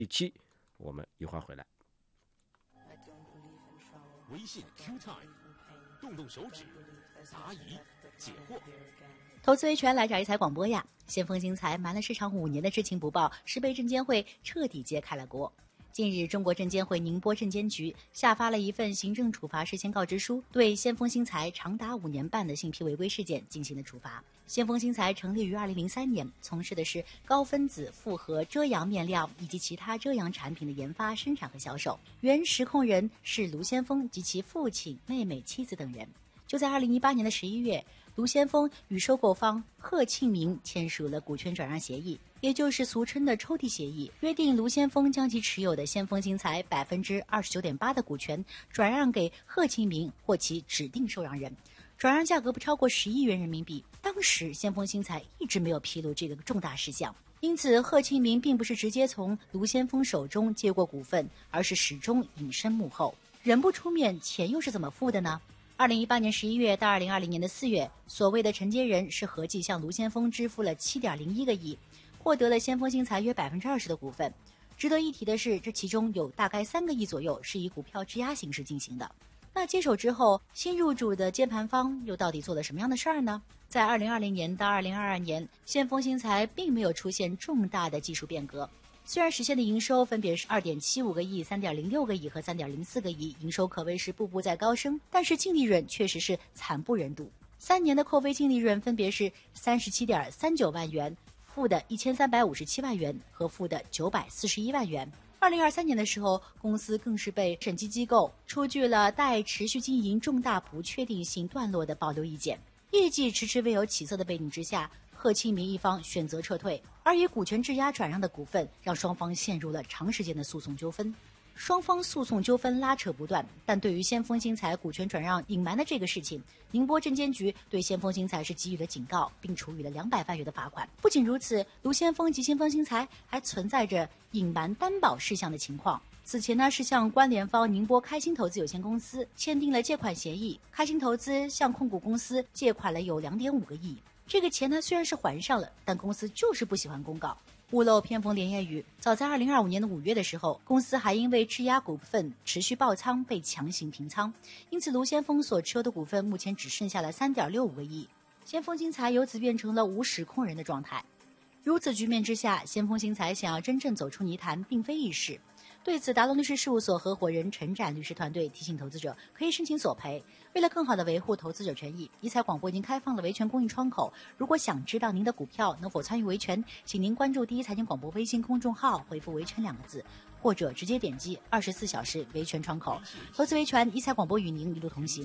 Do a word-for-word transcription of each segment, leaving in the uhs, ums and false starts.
一期，我们一会儿回来。 微信 Q Time， 动动手指，答疑解惑。 投资维权来找一财广播呀！先锋精彩瞒了市场五年的知情不报，是被证监会彻底揭开了锅。近日，中国证监会宁波证监局下发了一份行政处罚事先告知书，对先锋新材长达五年半的信批违规事件进行了处罚。先锋新材成立于二零零三年，从事的是高分子复合遮阳面料以及其他遮阳产品的研发、生产和销售。原实控人是卢先锋及其父亲、妹妹、妻子等人。就在二零一八年的十一月，卢先锋与收购方贺庆明签署了股权转让协议，也就是俗称的抽屉协议，约定卢先锋将其持有的先锋新材百分之二十九点八的股权转让给贺庆明或其指定受让人，转让价格不超过十亿元人民币。当时先锋新材一直没有披露这个重大事项，因此贺庆明并不是直接从卢先锋手中接过股份，而是始终隐身幕后，人不出面，钱又是怎么付的呢？二零一八年十一月到二零二零年的四月，所谓的承接人是合计向卢先锋支付了七点零一个亿，获得了先锋新材约百分之二十的股份。值得一提的是，这其中有大概三个亿左右是以股票质押形式进行的。那接手之后，新入主的接盘方又到底做了什么样的事儿呢？在二零二零年到二零二二年，先锋新材并没有出现重大的技术变革。虽然实现的营收分别是 二点七五个亿、三点零六个亿和 三点零四个亿，营收可谓是步步在高升，但是净利润确实是惨不忍睹。三年的扣非净利润分别是三十七点三九万元、负的一千三百五十七万元和负的九百四十一万元。二零二三年的时候，公司更是被审计机构出具了待持续经营重大不确定性段落的保留意见。业绩迟迟未有起色的背景之下，贺庆明一方选择撤退，而以股权质押转让的股份让双方陷入了长时间的诉讼纠纷。双方诉讼纠纷拉扯不断，但对于先锋新材股权转让隐瞒的这个事情，宁波证监局对先锋新材是给予了警告，并处以了两百万元的罚款。不仅如此，卢先锋及先锋新材还存在着隐瞒担保事项的情况。此前呢，是向关联方宁波开心投资有限公司签订了借款协议，开心投资向控股公司借款了有 两点五个亿。这个钱呢虽然是还上了，但公司就是不喜欢公告。屋漏偏逢连夜雨，早在二零二五年的五月的时候，公司还因为质押股份持续爆仓被强行平仓，因此卢先锋所持有的股份目前只剩下了 三点六五个亿，先锋新材由此变成了无实控人的状态。如此局面之下，先锋新材想要真正走出泥潭并非易事。对此，达龙律师事务所合伙人陈展律师团队提醒投资者可以申请索赔。为了更好地维护投资者权益，一财广播已经开放了维权公益窗口。如果想知道您的股票能否参与维权，请您关注第一财经广播微信公众号，回复维权两个字，或者直接点击二十四小时维权窗口。投资维权，一财广播与您一路同行。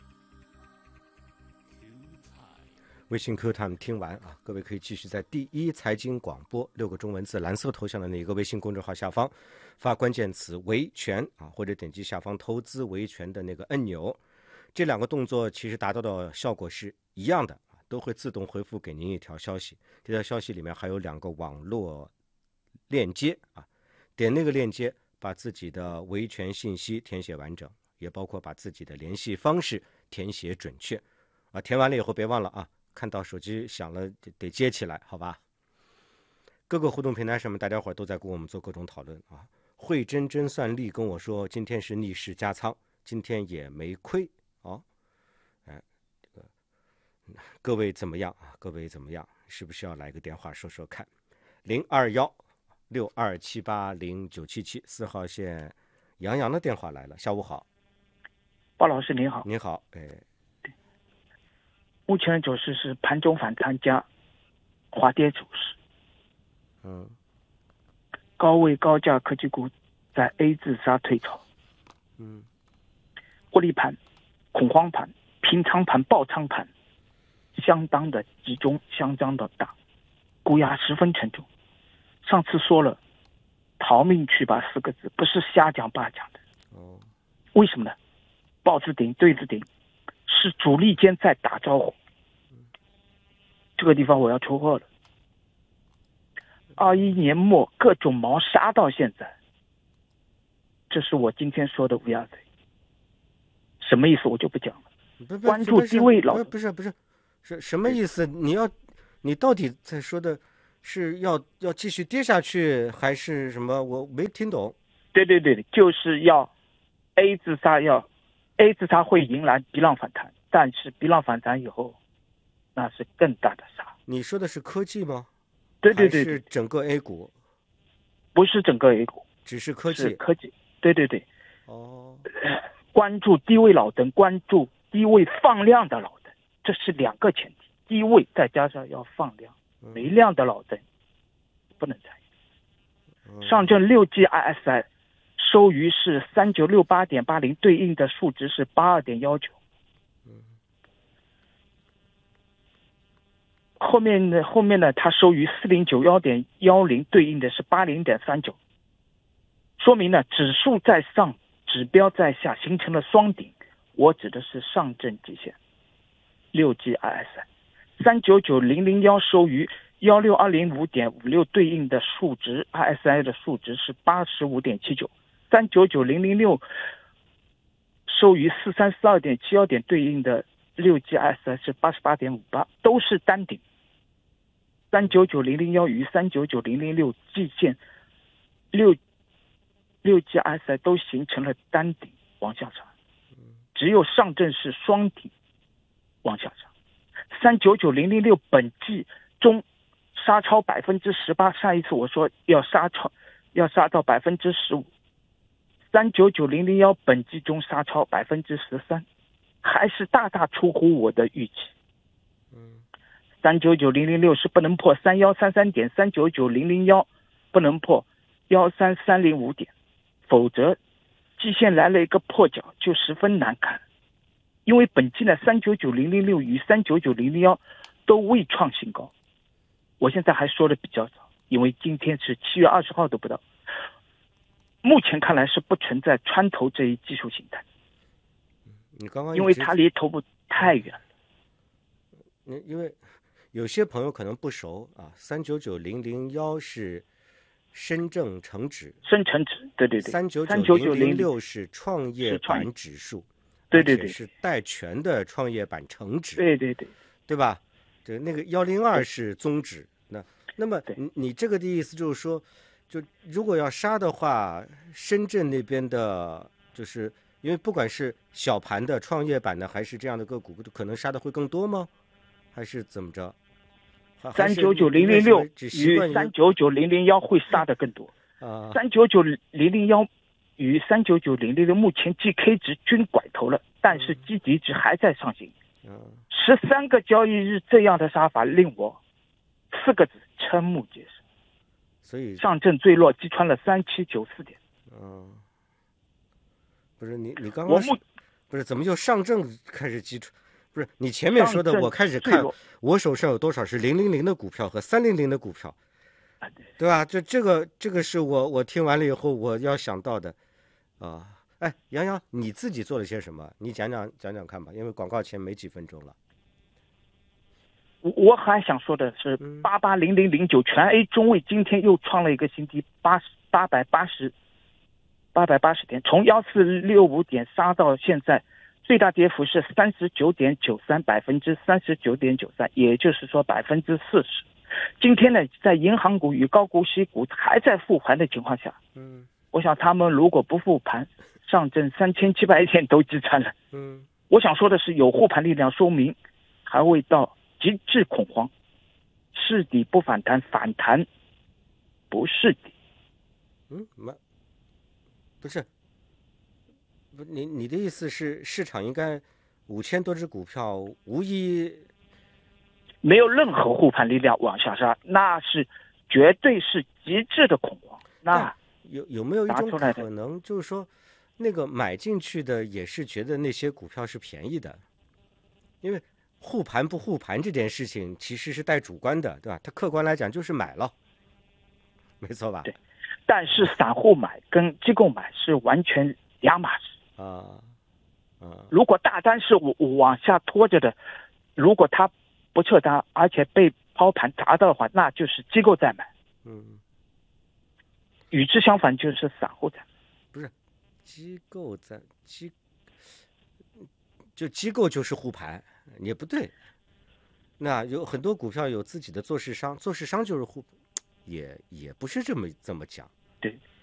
微信 Q Time 听完啊，各位可以继续在第一财经广播六个中文字蓝色头像的那个微信公众号下方发关键词维权啊，或者点击下方投资维权的那个按钮。这两个动作其实达到的效果是一样的啊，都会自动回复给您一条消息。这条消息里面还有两个网络链接啊，点那个链接，把自己的维权信息填写完整，也包括把自己的联系方式填写准确啊。填完了以后别忘了啊，看到手机响了得接起来，好吧？各个互动平台上面大家伙都在跟我们做各种讨论啊。慧真真算力跟我说今天是逆势加仓，今天也没亏哦。哎，这个各位怎么样啊？各位怎么样？是不是要来个电话说说看？零二幺六二七八零九七七四号线杨洋的电话来了，下午好。 鲍老师您好。 您好，哎。 目前走势是盘中反弹加滑跌走势， 嗯， 高位高价科技股在 A 字杀退潮， 嗯， 获利盘、恐慌盘、平仓盘、爆仓盘，相当的集中，相当的大，股压十分沉重。上次说了，逃命去吧四个字，不是瞎讲罢讲的。 哦， 为什么呢？豹子顶对子顶。是主力间在打招呼，这个地方我要出货了。二一年末各种毛杀到现在，这是我今天说的乌鸦嘴，什么意思我就不讲了。关注低位老不是不是是什么意思？你要你到底在说的是要要继续跌下去还是什么？我没听懂。 对对对，就是要 A 自杀要 A 自杀会迎来 B 浪反弹，但是 B 浪反弹以后，那是更大的杀。 你说的是科技吗？ 对对对， 还是整个 A 股？ 不是整个 A 股， 只是科技。 是科技。对对对。 哦。 关注低位老灯，关注低位放量的老灯，这是两个前提。低位再加上要放量，没量的老灯不能参与。上证六 G I S I 收于是三九六八点八零，对应的数值是八二点幺九。后面呢，后面呢，它收于四零九幺点幺零，对应的是八零点三九。说明呢，指数在上，指标在下，形成了双顶。我指的是上证季线，六 G I S I， 三九九零零幺收于一六二零五点五六，对应的数值 I S I 的数值是八十五点七九，三九九零零六收于四三四二点七幺点，对应的六 G I S I 是八十八点五八，都是单顶。三九九零零幺与三九九零零六季线六六 G I S I 都形成了单顶往下杀，只有上证是双顶往下杀。三九九零零六本季中杀超百分之十八，上一次我说要杀超，要杀到百分之十五。三九九零零幺本季中杀超百分之十三，还是大大出乎我的预期。 嗯， 三九九零零六是不能破三幺三三点，三九九零零幺不能破幺三三零五点，否则季线来了一个破角就十分难看。因为本季呢，三九九零零六与三九九零零幺都未创新高。我现在还说的比较早，因为今天是七月二十号都不到。目前看来是不存在穿头这一技术形态。 你刚刚因为它离头部太远了。 嗯，因为有些朋友可能不熟啊，三九九零零幺是深证成指， 深成指，对对对， 三九九零零六是创业板指数， 对对对， 是带权的创业板成指， 对对对， 对吧？对，那个幺零二是综指。那那么你你这个的意思就是说，就如果要杀的话，深圳那边的，就是因为不管是小盘的创业板的，还是这样的个股，可能杀的会更多吗？还是怎么着？ 三九九零零六与三九九零零幺会杀的更多。 啊， 三九九零零幺与三九九零零六目前 G K 值均拐头了，但是基底值还在上行。 嗯， 十三个交易日这样的杀法令我四个字瞠目结舌。 所以上证最弱击穿了三七九四点。 嗯，不是你你刚刚我目不是怎么就上证开始击穿？不是你前面说的，我开始看我手上有多少是零零零的股票和三零零的股票，对吧？这这个这个是我我听完了以后我要想到的啊。哎，杨洋，你自己做了些什么？你讲讲讲讲看吧，因为广告前没几分钟了。 我我还想说的是，八八零零零九全 A 中位今天又创了一个新低，八十八百八十八百八十点，从幺四六五点杀到现在，最大跌幅是三十九点九三，百分之三十九点九三，也就是说百分之四十。今天呢，在银行股与高股息股还在复盘的情况下， 嗯， 我想他们如果不复盘，上证三千七百点都击穿了。 嗯， 我想说的是，有护盘力量，说明还未到极致恐慌，是底不反弹，反弹不是底。 嗯，没，不是，不，你你的意思是市场应该五千多只股票无一没有任何护盘力量往下杀，那是绝对是极致的恐慌。那有有没有一种可能，就是说，那个买进去的也是觉得那些股票是便宜的，因为护盘不护盘这件事情其实是带主观的，对吧？它客观来讲就是买了，没错吧？ 对。但是散户买跟机构买是完全两码事啊啊！ 如果大单是往下拖着的，如果他不撤单，而且被抛盘砸到的话，那就是机构在买。 嗯。 与之相反，就是散户在买。 不是，机构在机，就机构就是护盘，也不对。 那有很多股票有自己的做市商，做市商就是互，也也不是这么这么讲。 对，